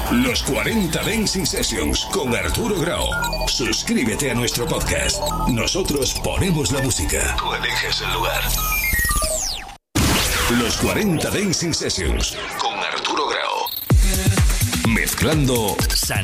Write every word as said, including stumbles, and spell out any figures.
Los cuarenta Dancing Sessions con Arturo Grau. Suscríbete a nuestro podcast. Nosotros ponemos la música. Tú eliges el lugar. Los cuarenta Dancing Sessions con Arturo Grau. Mezclando San